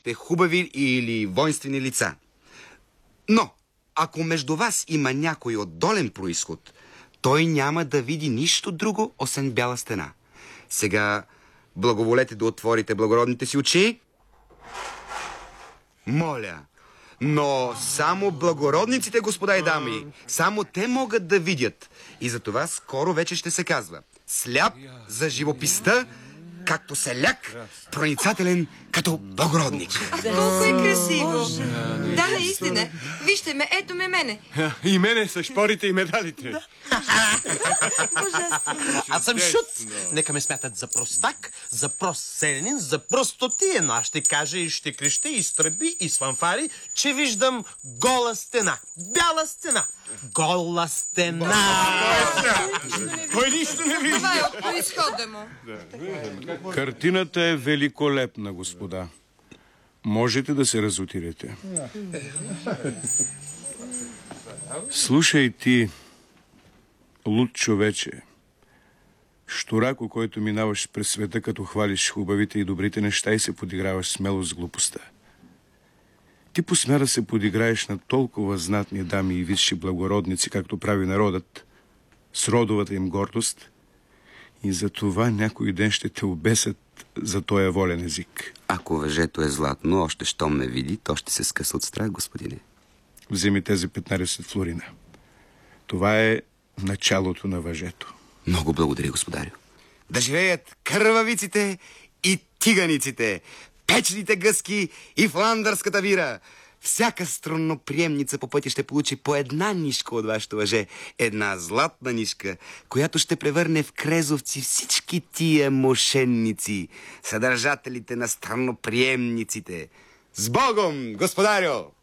вашите хубави или воинствени лица. Но, ако между вас има някой от долен произход, той няма да види нищо друго, освен бяла стена. Сега благоволете да отворите благородните си очи. Моля, но само благородниците, господа и дами, само те могат да видят. И за това скоро вече ще се казва: сляп за живописта, както селяк, проницателен като благородник. Колко е красиво! Да, наистина. Вижте ме, ето ме мене. И мене с шпорите и медалите. Аз съм шут. Нека ме смятат за простак, за прост селянин, за простотия, но аз ще кажа и ще креща и с тръби и с фанфари, че виждам гола стена. Бяла стена. Гола стена. Кой нищо не вижда? Това е от произхода му. Картината е великолепна, господа. Можете да се разотидете. Слушай ти, луд човече, щурако, който минаваш през света, като хвалиш хубавите и добрите неща и се подиграваш смело с глупостта. Ти посмя да се подиграеш на толкова знатни дами и висши благородници, както прави народът, с родовата им гордост, и за това някой ден ще те обесят за тоя волен език. Ако въжето е златно, още щом ме види, то ще се скъса от страх, господине. Вземи тези 15 флорина. Това е началото на въжето. Много благодаря, господарю. Да живеят кървавиците и тиганиците, печените гъски и фландърската вира. Всяка струнноприемница по пътя ще получи по една нишка от вашето въже. Една златна нишка, която ще превърне в крезовци всички тия мошенници, съдържателите на странноприемниците. С Богом, господарю!